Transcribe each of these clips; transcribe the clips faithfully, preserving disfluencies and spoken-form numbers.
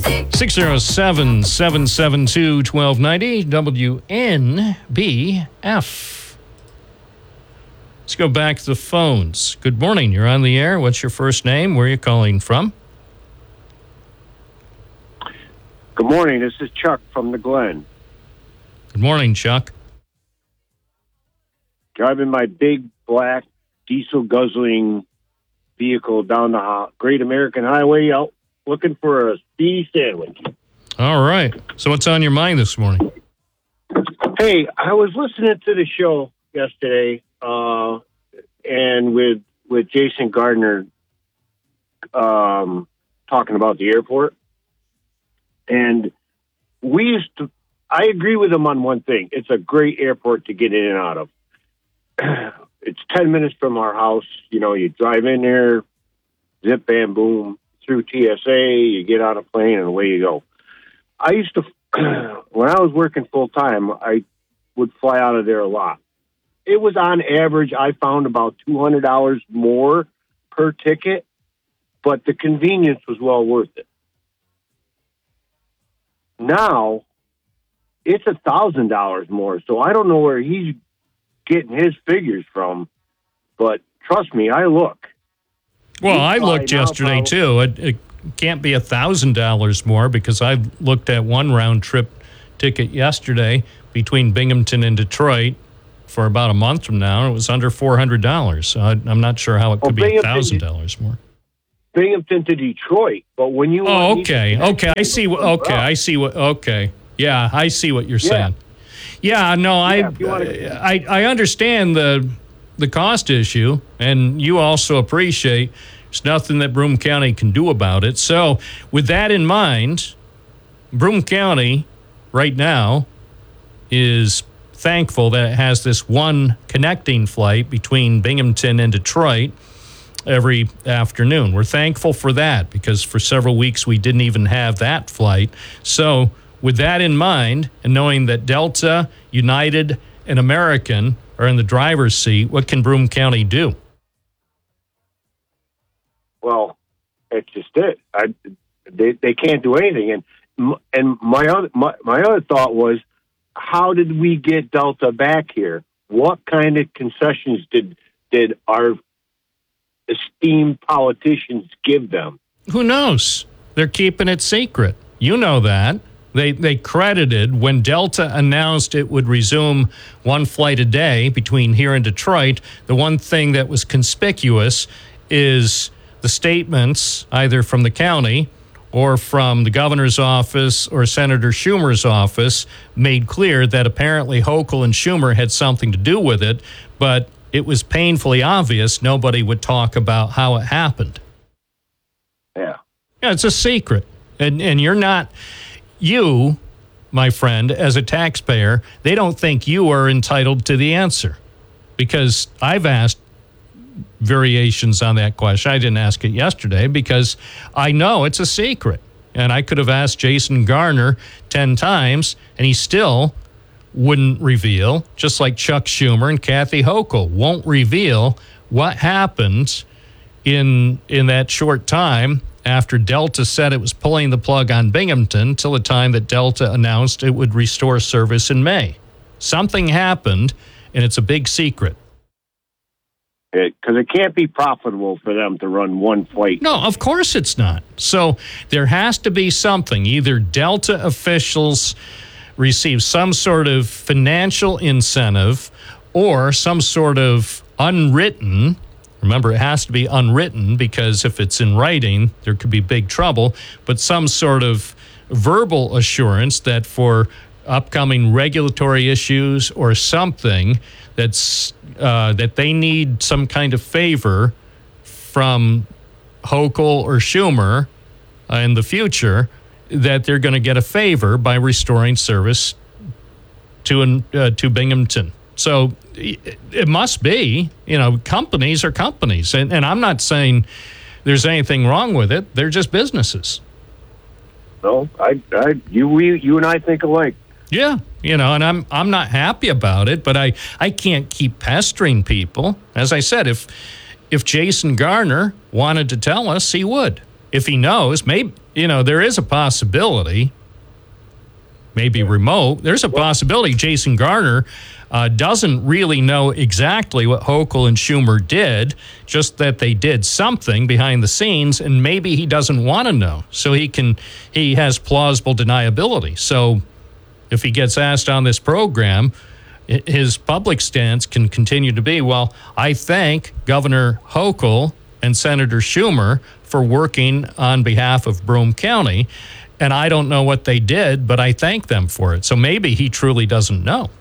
six oh seven, seven seven two, one two nine zero W N B F. Let's go back to the phones. Good morning. You're on the air. What's your first name? Where are you calling from? Good morning. This is Chuck from the Glen. Good morning, Chuck. Driving my big black diesel guzzling vehicle down the Great American Highway out looking for a speedy sandwich. All right. So what's on your mind this morning? Hey, I was listening to the show yesterday, uh, and with with Jason Gardner um, talking about the airport. And we used to, I agree with him on one thing. It's a great airport to get in and out of. It's ten minutes from our house. You know, you drive in there, zip, bam, boom, through T S A, you get on a plane, and away you go. I used to, when I was working full-time, I would fly out of there a lot. It was on average, I found about two hundred dollars more per ticket, but the convenience was well worth it. Now, it's one thousand dollars more, so I don't know where he's getting his figures from, but trust me, I look. Well, I looked yesterday, too. It, it can't be one thousand dollars more because I looked at one round-trip ticket yesterday between Binghamton and Detroit for about a month from now, and it was under four hundred dollars. So I, I'm not sure how it could well, be one thousand dollars more. Binghamton to Detroit, but when you... Oh, okay, okay, I see what, okay, I see what, okay. Yeah, I see what you're saying. Yeah, no, yeah, I, I I understand the the cost issue, and you also appreciate there's nothing that Broome County can do about it. So with that in mind, Broome County right now is thankful that it has this one connecting flight between Binghamton and Detroit every afternoon. We're thankful for that because for several weeks we didn't even have that flight. So with that in mind, and knowing that Delta, United, and American are in the driver's seat, what can Broome County do? Well, it's just it. I, they they can't do anything. And and my other my, my other thought was, how did we get Delta back here? What kind of concessions did did our esteemed politicians give them? Who knows? They're keeping it secret. You know that. They they credited when Delta announced it would resume one flight a day between here and Detroit. The one thing that was conspicuous is the statements either from the county or from the governor's office or Senator Schumer's office made clear that apparently Hochul and Schumer had something to do with it, but it was painfully obvious nobody would talk about how it happened. Yeah. Yeah, it's a secret. And and you're not... You, my friend, as a taxpayer, they don't think you are entitled to the answer because I've asked variations on that question. I didn't ask it yesterday because I know it's a secret. And I could have asked Jason Garner ten times, and he still wouldn't reveal, just like Chuck Schumer and Kathy Hochul won't reveal what happened in in that short time after Delta said it was pulling the plug on Binghamton till the time that Delta announced it would restore service in May. Something happened, and it's a big secret. Because it, it can't be profitable for them to run one flight. No, of course it's not. So there has to be something. Either Delta officials receive some sort of financial incentive or some sort of unwritten... Remember, it has to be unwritten because if it's in writing, there could be big trouble. But some sort of verbal assurance that for upcoming regulatory issues or something that's uh, that they need some kind of favor from Hochul or Schumer uh, in the future, that they're going to get a favor by restoring service to uh, to Binghamton. So it must be, you know, companies are companies. And, and I'm not saying there's anything wrong with it. They're just businesses. No, I, I, you, we, you and I think alike. Yeah, you know, and I'm I'm not happy about it, but I, I can't keep pestering people. As I said, if if Jason Garner wanted to tell us, he would. if he knows, maybe, you know, there is a possibility, maybe remote, there's a possibility Jason Garner uh, doesn't really know exactly what Hochul and Schumer did, just that they did something behind the scenes, and maybe he doesn't want to know. So he can, he has plausible deniability. So if he gets asked on this program, his public stance can continue to be, well, I thank Governor Hochul and Senator Schumer for working on behalf of Broome County, and I don't know what they did, but I thank them for it. So maybe he truly doesn't know.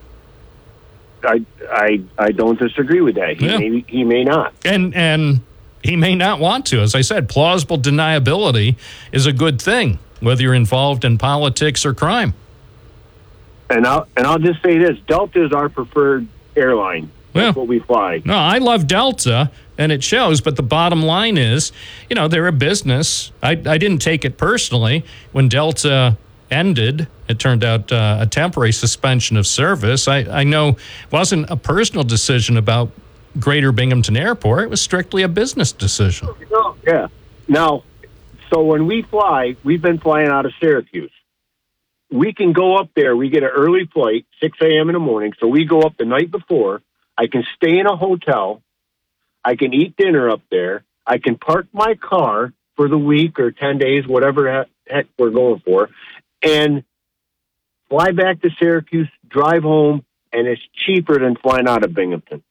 I I I don't disagree with that. He Yeah. may he may not, And and he may not want to. As I said, plausible deniability is a good thing, whether you're involved in politics or crime. and I'll and I'll just say this: Delta is our preferred airline. That's Yeah. what we fly. No, I love Delta, and it shows, but the bottom line is, you know, they're a business. I, I didn't take it personally when Delta ended. It turned out uh, a temporary suspension of service. I, I know it wasn't a personal decision about Greater Binghamton Airport. It was strictly a business decision. Yeah. Now, so when we fly, we've been flying out of Syracuse. We can go up there. We get an early flight, six a.m. in the morning. So we go up the night before. I can stay in a hotel. I can eat dinner up there. I can park my car for the week or ten days, whatever heck we're going for, and fly back to Syracuse, drive home, and it's cheaper than flying out of Binghamton.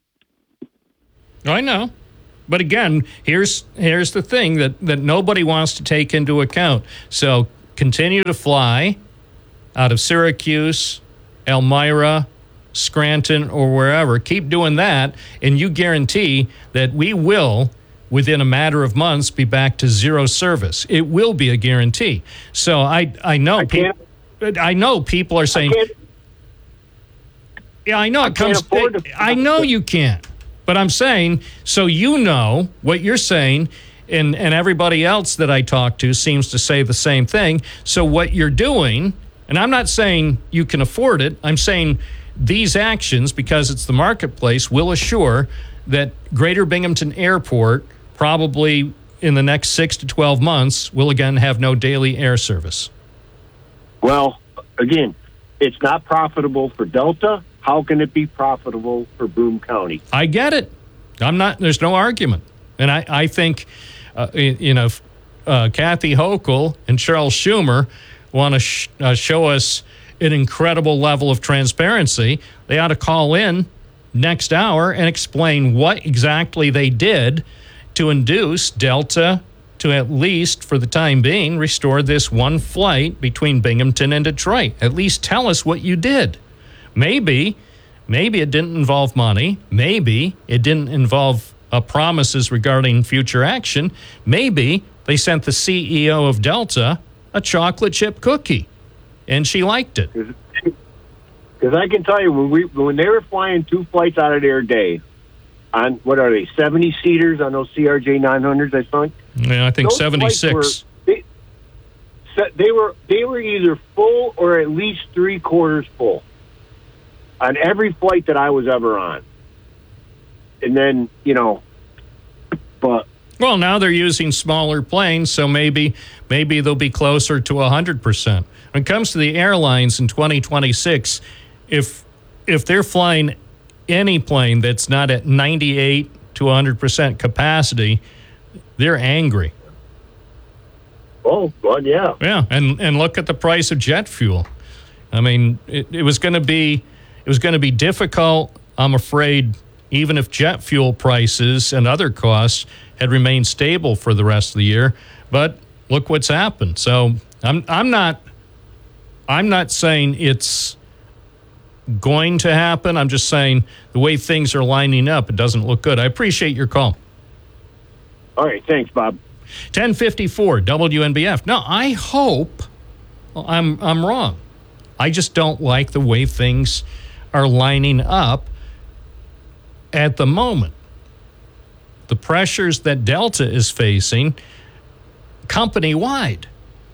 I know. But again, here's here's the thing that, that nobody wants to take into account. So continue to fly out of Syracuse, Elmira, Scranton, or wherever. Keep doing that, and you guarantee that we will, within a matter of months, be back to zero service. It will be a guarantee. So I I know I people. I know people are saying, I yeah, I know it I can't comes. afford to- I know you can't, but I'm saying so you know what you're saying, and and everybody else that I talk to seems to say the same thing. So what you're doing, and I'm not saying you can afford it. I'm saying these actions, because it's the marketplace, will assure that Greater Binghamton Airport probably in the next six to twelve months will again have no daily air service. Well, again, it's not profitable for Delta. How can it be profitable for Broome County? I get it. I'm not, there's no argument. And I, I think, uh, you know, uh, Kathy Hochul and Charles Schumer want to sh- uh, show us an incredible level of transparency. They ought to call in next hour and explain what exactly they did to induce Delta to, at least for the time being, restore this one flight between Binghamton and Detroit. At least tell us what you did. Maybe, maybe it didn't involve money. Maybe it didn't involve uh, promises regarding future action. Maybe they sent the C E O of Delta a chocolate chip cookie, and she liked it. Because I can tell you, when we when they were flying two flights out of there a day, on what are they, seventy seaters on those C R J nine hundreds, I think. Yeah, I think Those seventy-six. flights Were, they, se- they were they were either full or at least three quarters full on every flight that I was ever on. And then, you know, but Well, now they're using smaller planes, so maybe maybe they'll be closer to one hundred percent. When it comes to the airlines in twenty twenty-six, if if they're flying any plane that's not at ninety-eight to one hundred percent capacity, they're angry. oh, well, yeah. Yeah, and and look at the price of jet fuel. I mean, it, it was going to be it was going to be difficult, I'm afraid, even if jet fuel prices and other costs had remained stable for the rest of the year. But look what's happened. So I'm I'm not I'm not saying it's going to happen. I'm just saying the way things are lining up, it doesn't look good. I appreciate your call. All right, thanks, Bob. ten fifty-four W N B F. Now, I hope I'm I'm wrong. I just don't like the way things are lining up at the moment. The pressures that Delta is facing company-wide.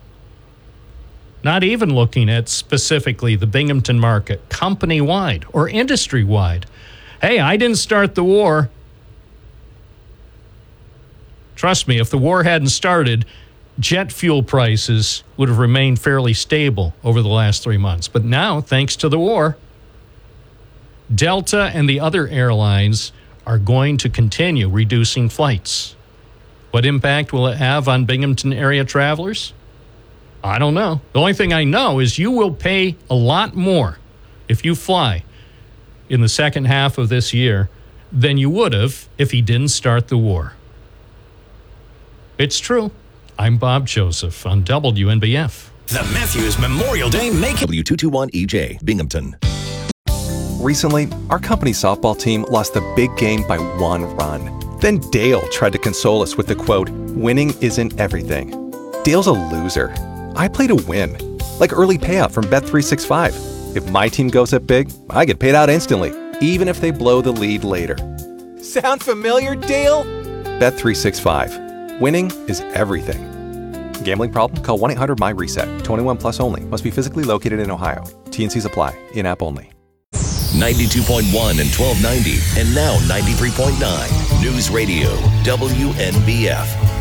Not even looking at specifically the Binghamton market, company-wide or industry-wide. Hey, I didn't start the war. Trust me, if the war hadn't started, jet fuel prices would have remained fairly stable over the last three months. But now, thanks to the war, Delta and the other airlines are going to continue reducing flights. What impact will it have on Binghamton area travelers? I don't know. The only thing I know is you will pay a lot more if you fly in the second half of this year than you would have if he didn't start the war. It's true. I'm Bob Joseph on W N B F. The Matthews Memorial Day Make W two twenty-one E J, Binghamton. Recently, our company's softball team lost the big game by one run. Then Dale tried to console us with the quote, "Winning isn't everything." Dale's a loser. I play to win. Like early payout from Bet three sixty-five. If my team goes up big, I get paid out instantly, even if they blow the lead later. Sound familiar, Dale? Bet three sixty-five. Winning is everything. Gambling problem? Call one eight hundred M Y reset. twenty-one plus only. Must be physically located in Ohio. T and Cs apply. In-app only. ninety-two point one and twelve ninety, and now ninety-three point nine. News Radio, W N B F.